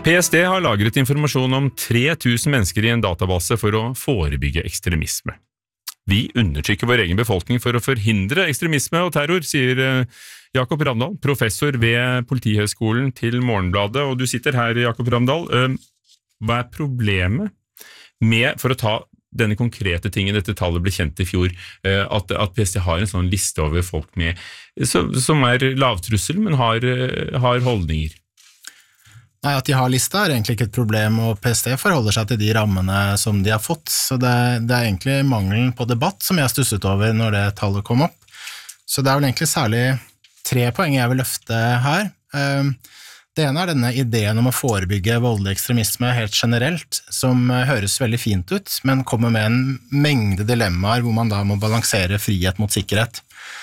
PST har lagret informasjon om 3000 mennesker i en database for å forebygge ekstremisme. Vi undertrykker vår egen befolkning for å forhindre ekstremisme og terror, sier Jakob Ramdal, professor ved Politihøgskolen til Morgenbladet. Og du sitter her, Jakob Ramdal. Hva er problemet med, for å ta denne konkrete tingen, dette tallet ble kjent i fjor, at PST har en sånn liste over folk med, som er lavtrussel, men har holdninger? Nei, at de har lista er egentlig ikke et problem, og PST forholder seg til de rammene som de har fått, så det er egentlig mangelen på debatt som jeg stusset over når det tallet kom opp. Så det er vel egentlig særlig 3 poeng jeg vil løfte her. Det ene er denne ideen om å forebygge voldelig ekstremisme helt generelt, som høres veldig fint ut, men kommer med en mengde dilemmaer hvor man da må balansere frihet mot sikkerhet.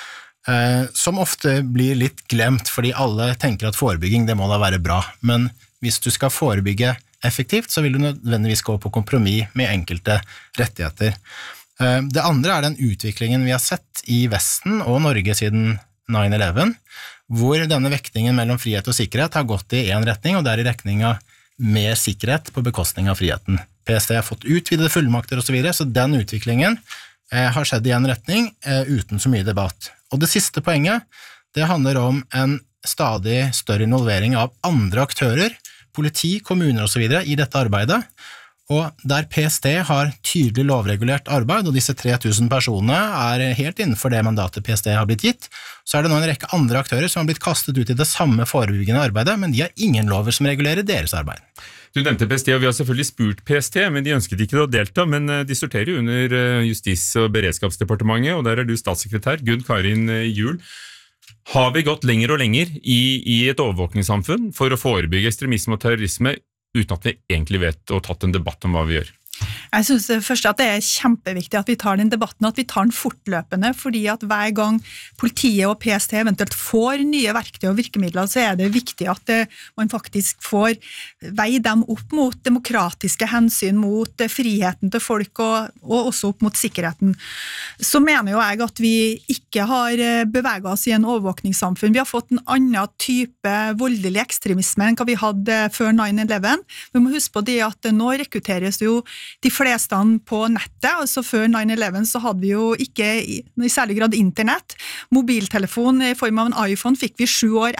Som ofte blir litt glemt, fordi alle tenker at forebygging det må da være bra, men hvis du skal forebygge effektivt, så vil du nødvendigvis gå på kompromiss med enkelte rettigheter. Det andre er den utviklingen vi har sett i Vesten og Norge siden 9/11, hvor denne vektingen mellom frihet og sikkerhet har gått i en retning, og det er i retning av mer sikkerhet på bekostning av friheten. PST har fått utvidede fullmakter og så videre, så den utviklingen har skjedd i en retning uten så mye debatt. Og det siste poenget, det handler om en stadig større involvering av andre aktører, politi, kommuner og så videre i dette arbeidet, og der PST har tydelig lovregulert arbeid, og disse 3000 personene er helt innenfor det mandatet PST har blitt gitt, så er det nå en rekke andre aktører som har blitt kastet ut i det samme forebyggende arbeidet, men de har ingen lover som regulerer deres arbeid. Du nevnte PST, og vi har selvfølgelig spurt PST, men de ønsket ikke å delta, men de sorterer jo under Justis- og beredskapsdepartementet, og der er du statssekretær, Gunn Karin Juel. Har vi gått lenger og lenger i et overvåkningssamfunn for å forebygge ekstremisme og terrorisme uten at vi egentlig vet og tatt en debatt om hva vi gjør? Jeg synes først at det er kjempeviktig at vi tar den debatten, at vi tar den fortløpende, fordi at hver gang politiet og PST eventuelt får nye verktøy og virkemidler, så er det viktig at man faktisk får veie dem opp mot demokratiske hensyn, mot friheten til folk og også opp mot sikkerheten. Så mener jo jeg at vi ikke har beveget oss i en overvåkningssamfunn. Vi har fått en annen type voldelig ekstremisme enn hva vi hadde før 9/11. Vi må huske på det at nå rekrutteres jo de fleste på nettet, altså før 9/11 så hadde vi jo ikke i særlig grad internett. Mobiltelefon i form av en iPhone fikk vi 7 år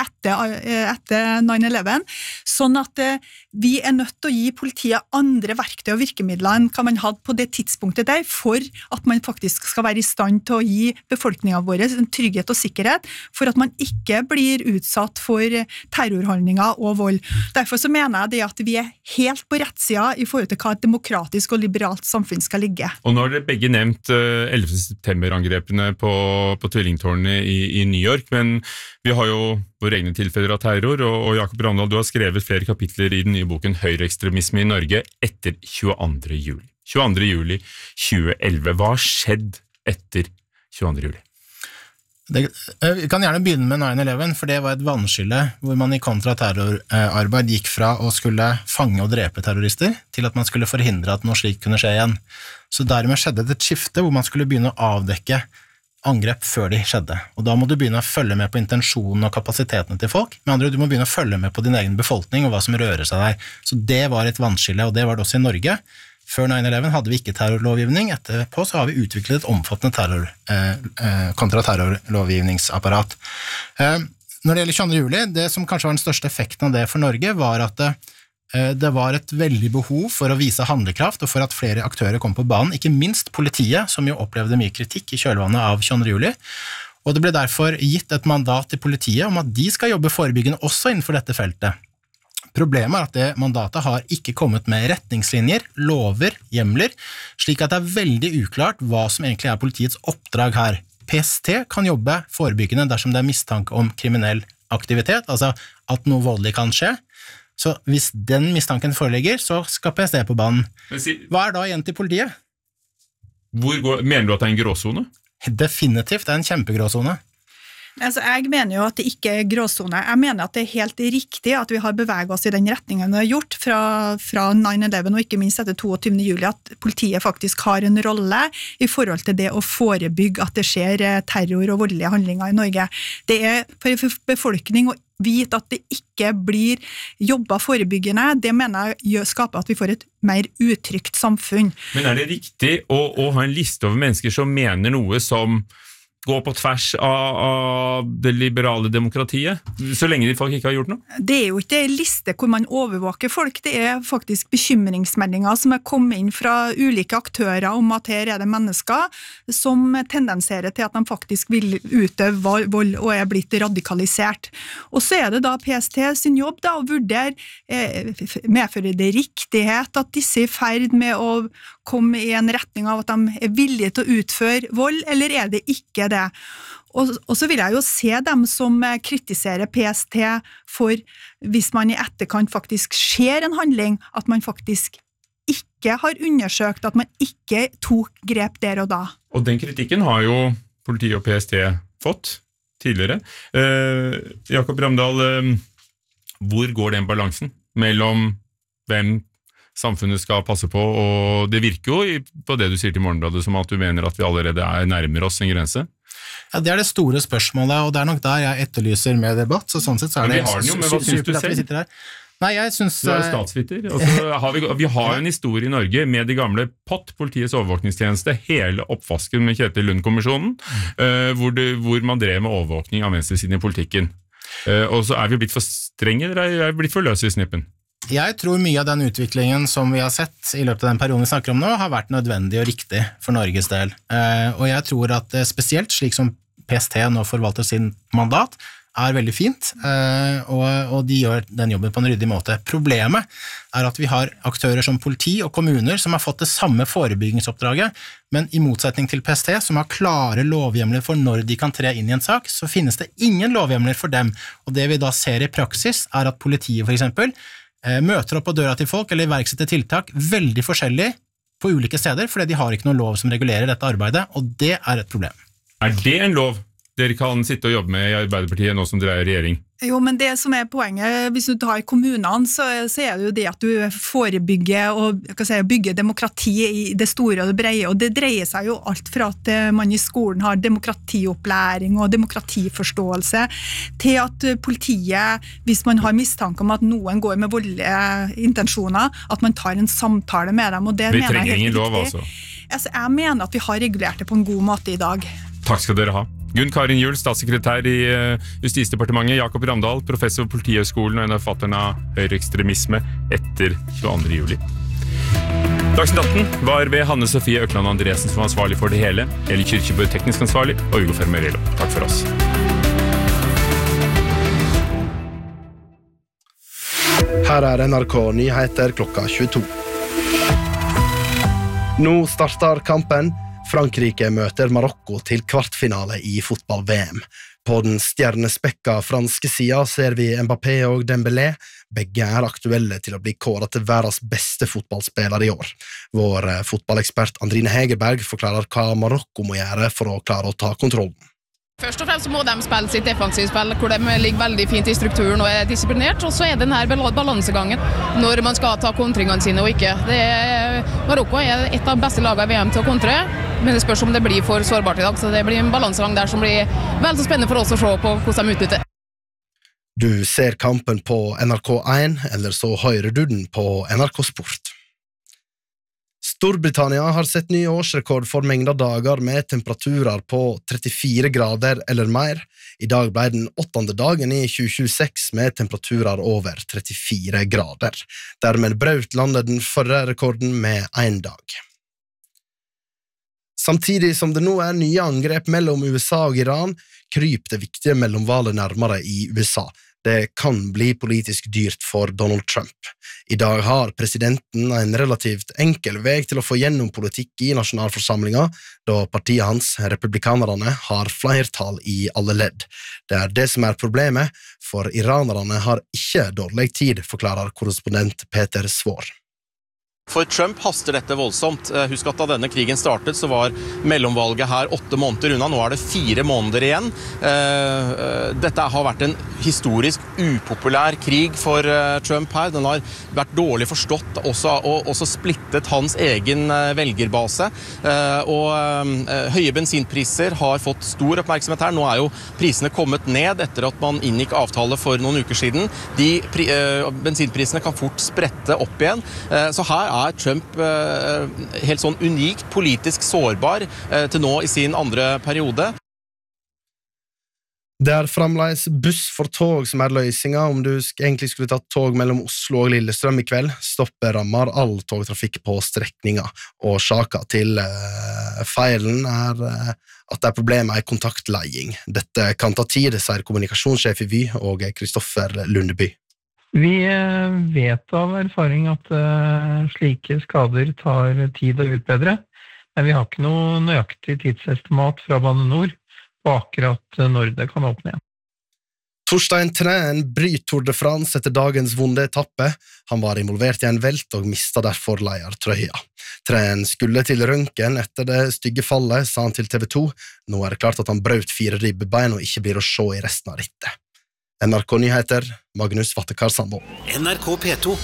etter 9/11, sånn at vi er nødt til å gi politiet andre verktøy og virkemidler enn hva man hadde på det tidspunktet der, for at man faktisk skal være i stand til å gi befolkningen vår en trygghet og sikkerhet, for at man ikke blir utsatt for terrorhandlinger og vold. Derfor så mener jeg det at vi er helt på rettsida i forhold til hva et demokratisk og liberalt samfunn skal ligge. Og nå har dere begge nevnt 11. september-angrepene på tvillingtårnene i New York, men vi har jo våre egne tilfeller av terror, og Jakob Ramdal, du har skrevet flere kapitler i den nye boken Høyreekstremisme i Norge etter 22. juli. 22. juli 2011. Hva har skjedd etter 22. juli? Vi kan gjerne begynne med 9/11, for det var et vannskille hvor man i kontraterrorarbeid gikk fra å skulle fange og drepe terrorister til at man skulle forhindre at noe slikt kunne skje igjen. Så dermed skjedde det et skifte hvor man skulle begynne å avdekke angrep før de skjedde. Og da må du begynne å følge med på intensjonen og kapasitetene til folk. Med andre ord, du må begynne å følge med på din egen befolkning og hva som rører seg der. Så det var et vannskille, og det var det også i Norge. Før 9/11 hadde vi ikke terrorlovgivning, etterpå så har vi utviklet et omfattende kontraterrorlovgivningsapparat. Når det gjelder 22. juli, det som kanskje var den største effekten av det for Norge, var at det var et veldig behov for å vise handlekraft, og for at flere aktører kom på banen, ikke minst politiet, som jo opplevde mye kritikk i kjølvannet av 22. juli. Og det ble derfor gitt et mandat til politiet om at de skal jobbe forebyggende også innenfor dette feltet. Problemet er at det mandatet har ikke kommet med retningslinjer, lover, hjemler, slik at det er veldig uklart hva som egentlig er politiets oppdrag her. PST kan jobbe forebyggende dersom det er mistanke om kriminell aktivitet, altså at noe voldelig kan skje. Så hvis den mistanken foreligger, så skal PST på banen. Hva er da igjen til politiet? Mener du at det er en gråzone? Definitivt, det er en kjempegråzone. Altså, jeg mener jo at det ikke er gråzone. Jeg mener at det er helt riktig at vi har beveget oss i den retningen vi har gjort fra 9/11 og ikke minst etter 22. juli, at politiet faktisk har en rolle i forhold til det å forebygge at det skjer terror og voldelige handlinger i Norge. Det er for befolkning og vite at det ikke blir jobbet forebyggende, det mener jeg skaper at vi får et mer utrygt samfunn. Men det riktig å ha en liste over mennesker som mener noe som gå på tvers av det liberale demokratiet, så lenge de folk ikke har gjort noe? Det jo ikke en liste hvor man overvåker folk, det faktisk bekymringsmeldinger som kommet inn fra ulike aktører om at her det mennesker som tendenserer til at de faktisk vil utøve vold og blitt radikalisert. Og så det da PST sin jobb da, å vurdere, medfører det riktighet at disse i ferd med å komme i en retning av at de villige til å utføre vold, eller det ikke det? Og så vil jeg jo se dem som kritiserer PST for, hvis man i etterkant faktisk ser en handling, at man faktisk ikke har undersøkt, at man ikke tok grep der og da. Og den kritikken har jo politiet og PST fått tidligere. Jakob Ramdahl, hvor går den balansen mellom hvem samfunnet skal passe på, og det virker jo på det du sier til Morgenbladet som at du mener at vi allerede nærmere oss en grense? Ja, det det store spørsmålet, og det nok der jeg etterlyser med debatt, så sånn sett så det... Men vi har den jo, men hva synes du selv? Nei, jeg synes... Du statsviter, og så vi har en historie i Norge med de gamle POT, Politiets overvåkningstjeneste, hele oppvasken med Kjetil Lund-kommisjonen, hvor man drev med overvåkning av venstresiden i politikken. Og så vi blitt for strenge, eller blitt for løse i snippen? Jeg tror mye av den utviklingen som vi har sett i løpet av den perioden vi snakker om nå, har vært nødvendig og riktig for Norges del. Og jeg tror at spesielt slik som PST nå forvalter sin mandat, veldig fint, og de gjør den jobben på en ryddig måte. Problemet at vi har aktører som politi og kommuner som har fått det samme forebyggingsoppdraget, men i motsetning til PST, som har klare lovhjemler for når de kan tre inn i en sak, så finnes det ingen lovhjemler for dem. Og det vi da ser i praksis at politiet for eksempel møter opp på døra til folk eller iverksetter tiltak veldig forskjellig på ulike steder, fordi de har ikke noen lov som regulerer dette arbeidet, og det et problem. Det en lov dere kan sitte og jobbe med i Arbeiderpartiet nå som dere i regjering? Jo, men det som poenget, hvis du tar kommunene, så det jo det at du forebygger og bygger demokrati i det store og det breie, og det dreier seg jo alt fra at man i skolen har demokratiopplæring og demokratiforståelse, til at politiet, hvis man har mistanke om at noen går med voldelige intensjoner, at man tar en samtale med dem, og det mener jeg helt riktig. Altså. Jeg mener at vi har regulert det på en god måte i dag. Takk skal dere ha. Gunn Karin Juel, statssekretær i Justisdepartementet, Jakob Ramdahl, professor på Politihøgskolen og en av forfatterne av høyreekstremisme etter 22. juli. Dagsnytt 18 var ved Hanne Sofie Økland Andresen som var ansvarlig for det hele, Eli Kyrkjebø teknisk ansvarlig, og Ugo Fermarello. Takk for oss. Her NRK Nyheter klokka 22. Nå starter kampen. Frankrike møter Marokko til kvartfinale i fotball-VM. På den stjernespekka franske siden ser vi Mbappé og Dembélé. Begge aktuelle til å bli kåret til verdens beste fotballspiller i år. Vår fotballekspert Andrine Hegerberg forklarer hva Marokko må gjøre for å klare å ta kontrollen. Først og fremst må de spille sitt defensivspill, hvor de ligger veldig fint i strukturen og disiplinert, og så denne balansegangen når man skal ta kontringene sine og ikke. Marokko et av beste lagene i VM til å kontre, men det spørs om det blir for sårbart i dag, så det blir en balansegang der som blir veldig så spennende for oss å se på hvordan de utnytter. Du ser kampen på NRK1, eller så hører du den på NRK Sport. Storbritannia har sett ny årsrekord for mengder dager med temperaturer på 34 grader eller mer. I dag ble den 8. dagen i 2026 med temperaturer over 34 grader. Dermed brøt landet den forrige rekorden med 1 dag. Samtidig som det nå nye angrep mellom USA og Iran, kryper det viktige mellomvalget nærmere i USA. Det kan bli politisk dyrt for Donald Trump. I dag har presidenten en relativt enkel vei til å få gjennom politikk i nasjonalforsamlingen, da partiet hans, republikanerne, har flertall i alle ledd. Det det som problemet, for iranerne har ikke dårlig tid, forklarer korrespondent Peter Svår. For Trump haster dette voldsomt. Husk at da denne krigen startet, så var mellomvalget her 8 måneder unna. Nå det 4 måneder igjen. Dette har vært en historisk upopulær krig for Trump her. Den har vært dårlig forstått og også splittet hans egen velgerbase. Og høye bensinpriser har fått stor oppmerksomhet her. Nå jo prisene kommet ned etter at man inngikk avtale for noen uker siden. Bensinprisene kan fort sprette opp igjen. Så her Trump helt sånn unikt politisk sårbar til nå i sin andre periode. Det fremdeles buss for tog som løsninga om du egentlig skulle tatt tog mellom Oslo og Lillestrøm i kveld. Stoppet rammer all togtrafikk på strekninga, og årsaken til feilen at det problemet kontaktleding. Dette kan ta tid, sier kommunikasjonssjef i Vy og Kristoffer Lundeby. Vi vet av erfaring at slike skader tar tid å utbedre, men vi har ikke noe nøyaktig tidsestimat fra Bane Nor på akkurat når det kan åpne igjen. Torstein Træn bryter Tour de France etter dagens vonde etappe. Han var involvert i en velt og mistet derfor leiertrøya. Træn skulle til røntgen etter det stygge fallet, sa han til TV 2. Nå det klart at han brøt 4 ribbein og ikke blir å se i resten av rittet. NRK Nyheter, Magnus Vattekar Sandbo. NRK P2.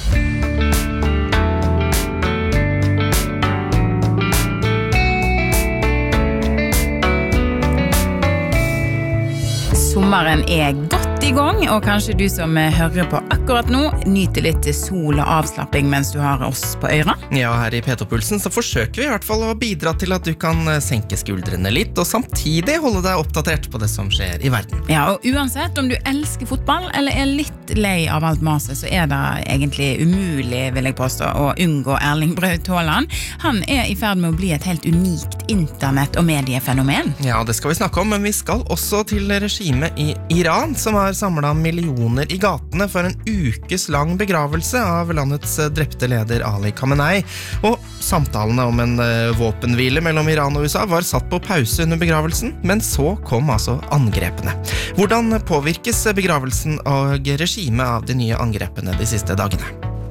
Sommeren godt i gang, og kanskje du som hører på akkurat nå nyter litt sol og avslapping mens du har oss på øra. Ja, her i P2-pulsen så forsøker vi i hvert fall å bidra til at du kan senke skuldrene litt, og samtidig holde deg oppdatert på det som skjer i verden. Ja, og uansett om du elsker fotball eller litt lei av alt maset, så det egentlig umulig, vil jeg påstå, å unngå Erling Braut Haaland. Han i ferd med å bli et helt unikt internett- og mediefenomen. Ja, det skal vi snakke om, men vi skal også til regimet i Iran, som har samlet millioner i gatene for en ukes lang begravelse av landets drepte leder Ali Khamenei. Og samtalene om en våpenhvile mellom Iran og USA var satt på pause under begravelsen, men så kom altså angrepene. Hvordan påvirkes begravelsen og regimet av de nye angrepene de siste dagene?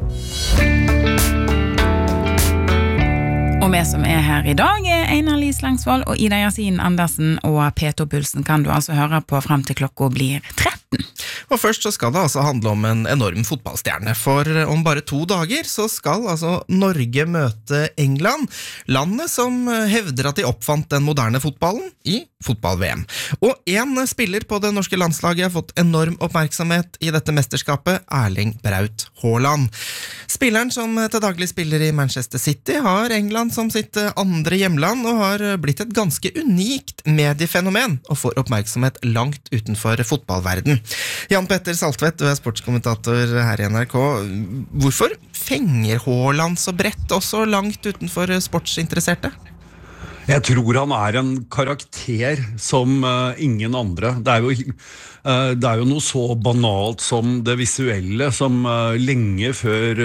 Og vi som her i dag Einar Lis Langsvold og Ida Yasin Andersen, og P2-pulsen kan du altså høre på frem til klokka blir 13. Og først så skal det altså handle om en enorm fotballstjerne, for om bare 2 dager så skal altså Norge møte England, landet som hevder at de oppfant den moderne fotballen i fotball-VM. Og en spiller på det norske landslaget har fått enorm oppmerksomhet i dette mesterskapet, Erling Braut Haaland. Spilleren som til daglig spiller i Manchester City har England som sitt andre hjemland og har blitt et ganske unikt mediefenomen og får oppmerksomhet langt utenfor fotballverden. Jan Petter Saltvedt, du sportskommentator her i NRK. Hvorfor fenger Haaland så bredt også langt utenfor sportsinteresserte? Jeg tror han en karakter som ingen andre. Det jo noe så banalt som det visuelle, som lenge før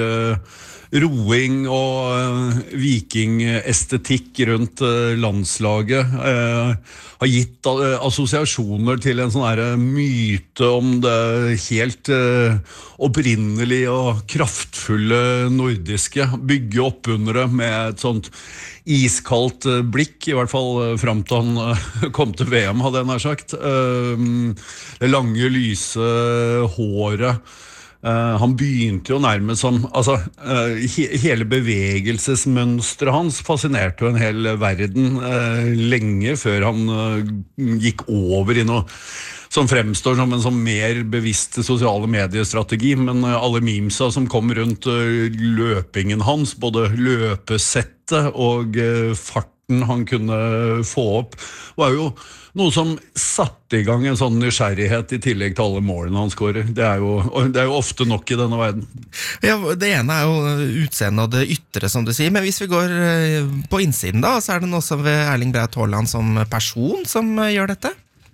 roing og vikingestetikk rundt landslaget har gitt assosiasjoner til en sånn her myte om det helt opprinnelige og kraftfulle nordiske, bygge opp under det med et sånt iskaldt blikk, i hvert fall frem til han kom til VM, hadde jeg nær sagt. Det lange, lyse håret. Han begynte jo nærmest som, hele bevegelsesmønstret hans fascinerte jo en hel verden lenge før han gikk over i noe som fremstår som en sånn mer bevisst sosiale mediestrategi, men alle memesa som kom rundt løpingen hans, både løpesettet og farten han kunne få opp, var jo noe som satte i gang en sånn nysgjerrighet i tillegg til alle målene han skårer. Det er jo ofte nok i denne verden. Ja, det ene jo utseendet og det ytre, som du sier, men hvis vi går på innsiden da, så det noe som ved Erling Braut Haaland som person som gjør dette?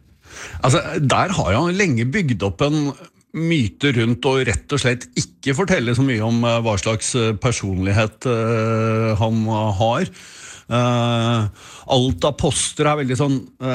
Der har han lenge bygd opp en myte rundt og rett og slett ikke fortelle så mye om hva slags personlighet han har. Alt av poster veldig sånn,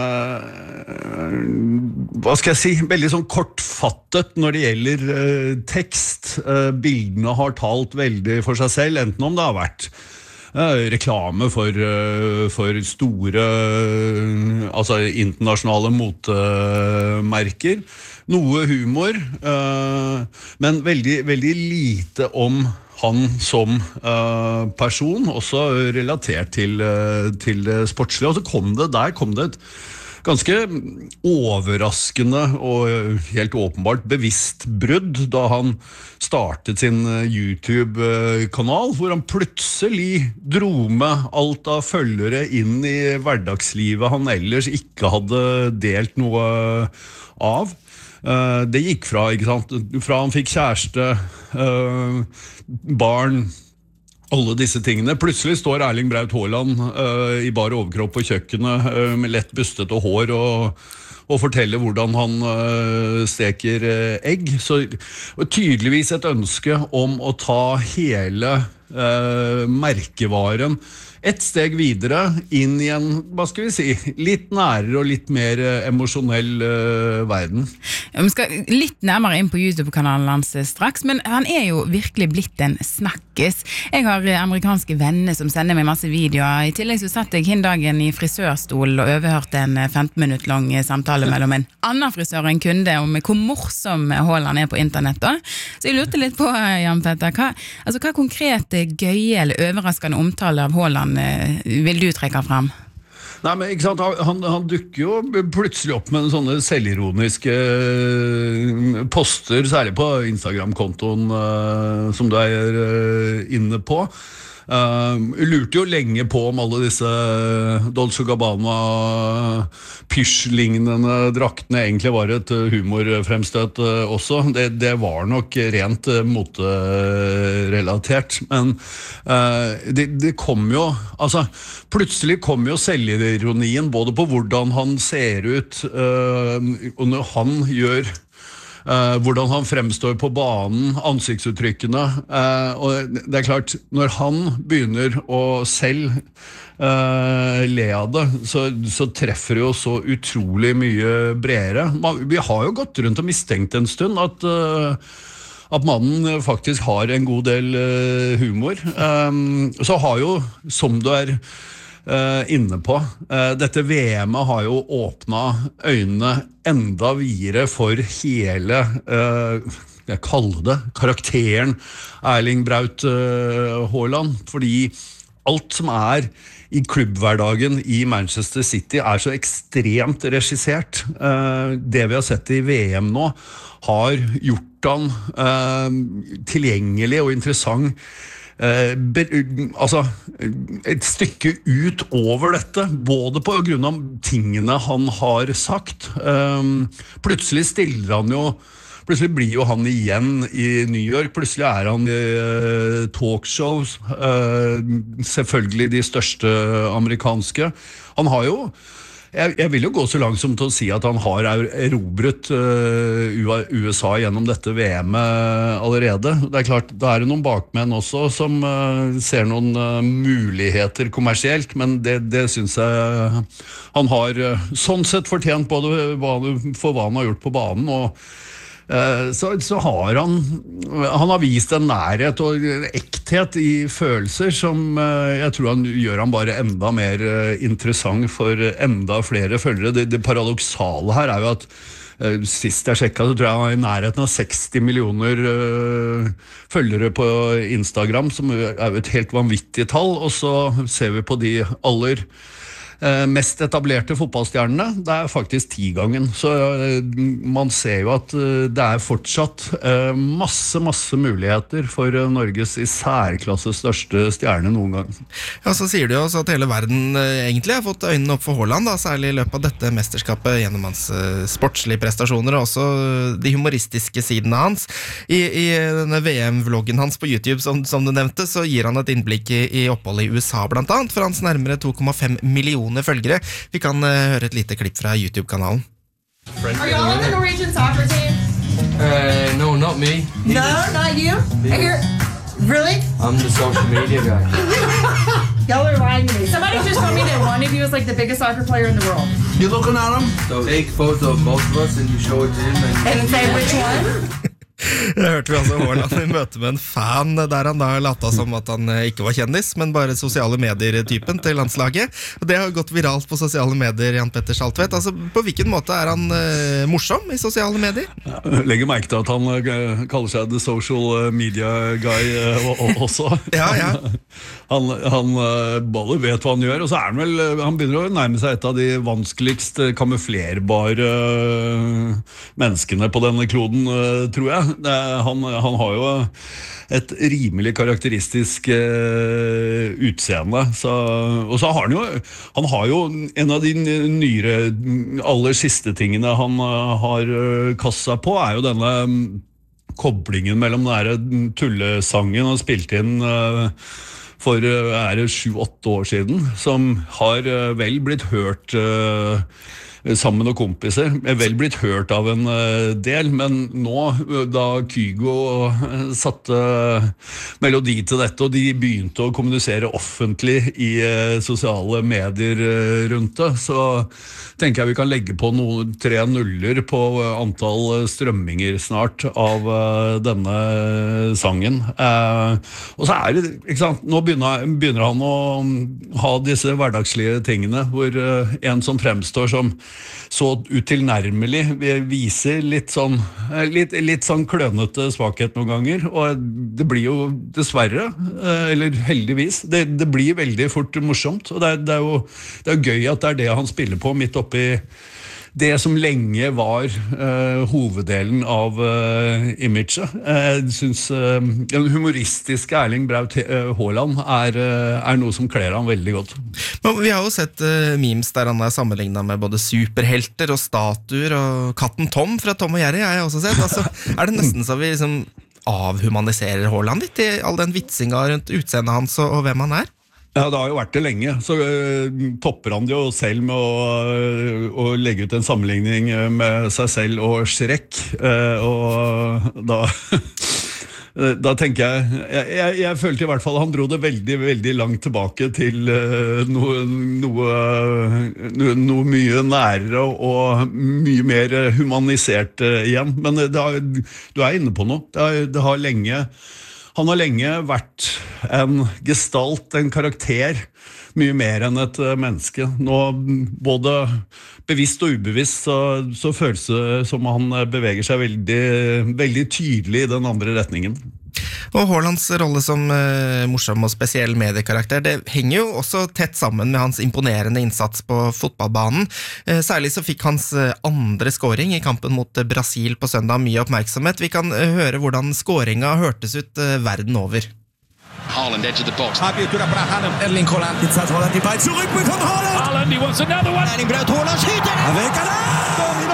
hva skal jeg si, veldig sånn kortfattet når det gjelder tekst. Bildene har talt veldig for seg selv, enten om det har vært reklame for store, altså internasjonale motemerker, noe humor, men veldig, veldig lite om han som person, også relatert til det sportslige. Og så kom det et ganske overraskende og helt åpenbart bevisst brudd da han startet sin YouTube-kanal, hvor han plutselig dro med alt av følgere inn i hverdagslivet han ellers ikke hadde delt noe av. Det gikk fra, ikke sant? Fra han fikk kjæreste, barn, alle disse tingene. Plutselig står Erling Braut Haaland i bar overkropp på kjøkkenet med lett bustet og hår og forteller hvordan han steker egg. Så tydeligvis et ønske om å ta hele merkevaren et steg videre inn i en, hva skal vi si, litt nærere og litt mer emosjonell verden. Vi skal litt nærmere inn på YouTube-kanalen hans straks, men han jo virkelig blitt en snakkes. Jeg har amerikanske venner som sender meg masse videoer. I tillegg så satt jeg dagen i frisørstol og overhørte en 15 minutter lang samtale mellom en annen frisør og en kunde om hvor morsom Haaland på internett da. Så jeg lurte litt på, Jan Petter, hva konkrete, gøye eller overraskende omtale av Haaland vil du trekke frem? Nei, men ikke sant, han dukker jo plutselig opp med sånne selvironiske poster, særlig på Instagram-kontoen som du inne på. Lurte jo lenge på om alle disse Dolce & Gabbana pysj-lignende draktene egentlig var et humorfremstøt også. Det var nok rent moterelatert, men det kom jo, altså plutselig kom jo selvironien både på hvordan han ser ut og når han gjør hvordan han fremstår på banen, ansiktsuttrykkene, og det klart, når han begynner å selv le av det, så treffer det jo så utrolig mye bredere. Vi har jo gått rundt og mistenkt en stund at mannen faktisk har en god del humor. Så har jo, som du inne på, dette VM-et har jo åpnet øynene enda videre for hele, jeg kaller det, karakteren Erling Braut Haaland, fordi alt som i klubbhverdagen i Manchester City så ekstremt regissert. Det vi har sett i VM nå har gjort han tilgjengelig og interessant altså et stykke ut over dette, både på grunn av tingene han har sagt. Plutselig blir jo han igjen i New York, plutselig han i talkshows, selvfølgelig de største amerikanske. Han har jo, jeg vil jo gå så langt som til å si at han har erobret USA gjennom dette VM-et allerede. Det klart, da det noen bakmenn også som ser noen muligheter kommersielt, men det synes jeg han har sånn sett fortjent både for hva han har gjort på banen, og så har han har vist en nærhet og ekthet i følelser som jeg tror han gjør han bare enda mer interessant for enda flere følgere. Det paradoksale her jo at sist jeg sjekket, så tror jeg han i nærheten av 60 millioner følgere på Instagram, som et helt vanvittig tall, og så ser vi på de aller mest etablerte fotballstjernene, det faktisk 10-gangen. Så man ser jo at det fortsatt masse muligheter for Norges i særklasse største stjerne noen gang. Ja, så sier du jo også at hele verden egentlig har fått øynene opp for Haaland, da, særlig i løpet av dette mesterskapet gjennom hans sportslige prestasjoner, og også de humoristiske sidene hans. I denne VM-vloggen hans på YouTube, som du nevnte, så gir han et innblikk i oppholdet i USA blant annet, for hans nærmere 2,5 millioner følgere. Vi kan høre et lite klipp fra YouTube-kanalen. Are y'all on the Norwegian soccer team? No, not me. No, not you? I hear, really? I'm the social media guy. Y'all are lying to me. Somebody just told me that one of you is like the biggest soccer player in the world. You looking at him? So take photo of both of us and you show it to him. And say which one? Det hørte vi altså Haaland I møte med en fan der han da lata som at han ikke var kjendis, men bare sosiale medier-typen til landslaget. Og det har gått viralt på sosiale medier, Jan Petter Saltvedt. Altså, på hvilken måte han morsom I sosiale medier? Ja, legger merke til at han kaller seg the social media guy også. Ja. Han bare vet hva han gjør, og så han vel, han begynner å nærme seg et av de vanskeligst kamuflerbare menneskene på denne kloden, tror jeg. Han har jo et rimelig karakteristisk utseende, og så har han har jo en av de nyere, aller siste tingene han har kastet seg på, jo denne koblingen mellom den tullesangen han spilte inn for 7-8 år siden, som har vel blitt hørt sammen med noen kompiser, vel blitt hørt av en del, men nå, da Kygo satte melodi til dette, og de begynte å kommunisere offentlig I sosiale medier rundt det, så tenker jeg vi kan legge på 3 nuller på antall strømminger snart av denne sangen. Og så det, ikke sant, nå begynner han å ha disse hverdagslige tingene, hvor en som fremstår som så utilnærmelig viser litt sånn klønete svakhet noen ganger, og det blir jo dessverre, eller heldigvis, det blir veldig fort morsomt, og det jo gøy at det det han spiller på midt oppi det som lenge var hoveddelen av imaget. Jeg synes den humoristiske Erling Braut Haaland noe som kler han veldig godt. Men vi har jo sett memes der han sammenlignet med både superhelter og statuer, og katten Tom fra Tom og Jerry har jeg også sett. Altså, det nesten så vi liksom avhumaniserer Haaland litt I all den vitsinga rundt utseendet hans og hvem han Ja, det har jo vært det lenge, så topper han det jo selv med å legge ut en sammenligning med seg selv og Shrek, og da tenker jeg følte I hvert fall han dro det veldig, veldig langt tilbake til noe mye nærere og mye mer humanisert igjen, men du inne på noe, det har lenge Han har lenge vært en gestalt, en karakter, mye mer enn et menneske. Nå, både bevisst og ubevisst, så føles det som han beveger seg veldig, veldig tydelig I den andre retningen. Og Haalands rolle som morsom og spesiell mediekarakter, det henger jo også tett sammen med hans imponerende innsats på fotballbanen. Særlig så fikk hans andre scoring I kampen mot Brasil på søndag mye oppmerksomhet. Vi kan høre hvordan scoringa hørtes ut verden over. Haaland edge of the box. Abiatura para Haaland. Erling Haaland. Jetzt hat Haaland die Ball zurück bekommen. Haaland. Haaland, he wants another one. Erling Braut Haaland skyter. Avec Haaland.